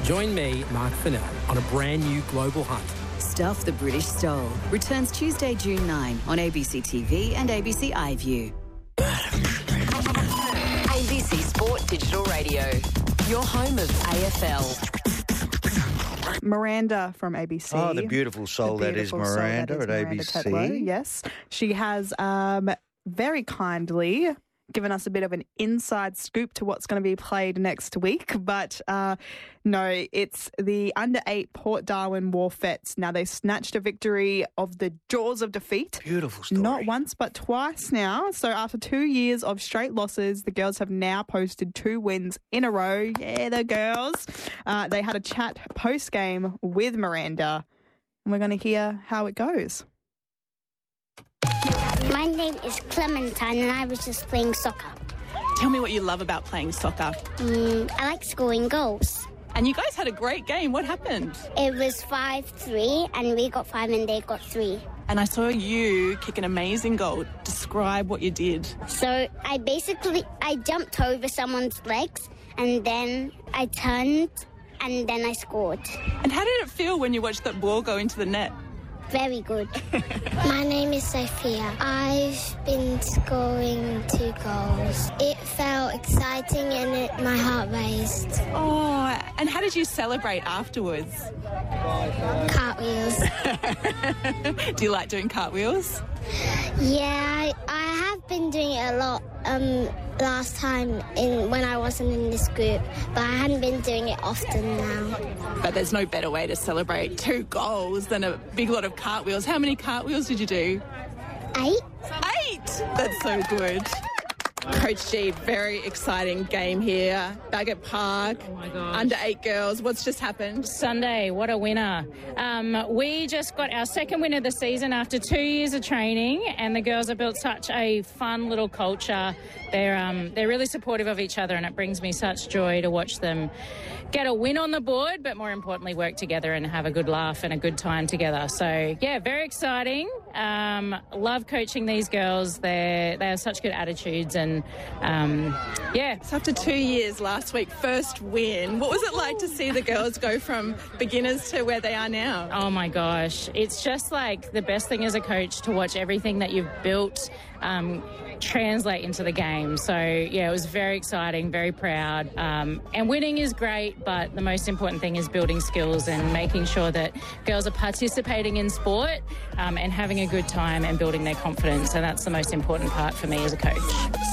Join me, Mark Fennell, on a brand new global hunt. Stuff the British Stole returns Tuesday, June 9 on ABC TV and ABC iView. ABC Sport Digital Radio, your home of AFL. Miranda from ABC. Oh, the beautiful soul that is Miranda at ABC. Tetlow, yes. She has very kindly given us a bit of an inside scoop to what's going to be played next week. But no, it's the under-8 Port Darwin Wharfettes. Now, they snatched a victory of the jaws of defeat. Beautiful story. Not once, but twice now. So after 2 years of straight losses, the girls have now posted 2 wins in a row. Yeah, the girls. They had a chat post-game with Miranda, and we're going to hear how it goes. My name is Clementine and I was just playing soccer. Tell me what you love about playing soccer. I like scoring goals. And you guys had a great game. What happened? It was 5-3 and we got 5 and they got 3. And I saw you kick an amazing goal. Describe what you did. So I jumped over someone's legs and then I turned and then I scored. And how did it feel when you watched that ball go into the net? Very good. My name is Sophia. I've been scoring 2 goals. It felt exciting and my heart raced. Oh, and how did you celebrate afterwards? Cartwheels. Do you like doing cartwheels? Yeah, I have been doing it a lot last time when I wasn't in this group, but I hadn't been doing it often now. But there's no better way to celebrate 2 goals than a big lot of cartwheels. How many cartwheels did you do? 8. 8! That's so good. Coach G, very exciting game here. Bagot Park, under-8 girls. What's just happened? Sunday, what a winner. We just got our second win of the season after 2 years of training, and the girls have built such a fun little culture. They're really supportive of each other, and it brings me such joy to watch them get a win on the board, but more importantly work together and have a good laugh and a good time together. So, yeah, very exciting. Love coaching these girls. They have such good attitudes and, yeah. So after 2 years last week, first win, what was it like to see the girls go from beginners to where they are now? Oh, my gosh. It's just like the best thing as a coach to watch everything that you've built translate into the game. So, yeah, it was very exciting, very proud. And winning is great, but the most important thing is building skills and making sure that girls are participating in sport and having a good time and building their confidence. So that's the most important part for me as a coach.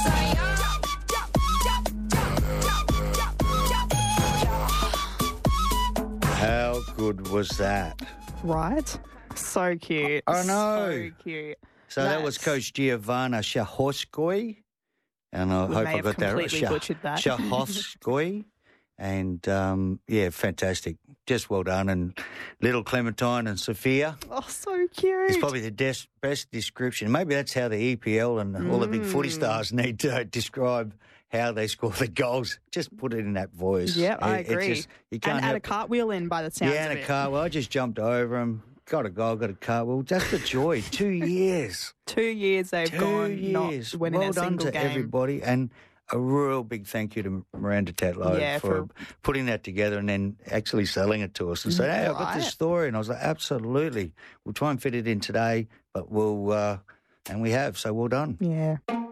How good was that? Right? So cute. I know. So cute. So that was Coach Giovanna Shahorskoy, and I hope I got that right. Completely butchered that. Shahorskoy, and yeah, fantastic. Just well done. And little Clementine and Sophia. Oh, so cute. It's probably the best description. Maybe that's how the EPL and all the big footy stars need to describe how they score the goals. Just put it in that voice. Yeah, I agree. You can't and add a cartwheel in by the sounds of it. Yeah, and a cartwheel. I just jumped over him. Got a goal, got a cartwheel. That's the joy. 2 years. 2 years they've gone not winning well a single game. Well done to everybody, and a real big thank you to Miranda Tetlow for putting that together and then actually selling it to us and saying, hey, I've got this story. And I was like, absolutely. We'll try and fit it in today, but we'll, and we have, so well done. Yeah.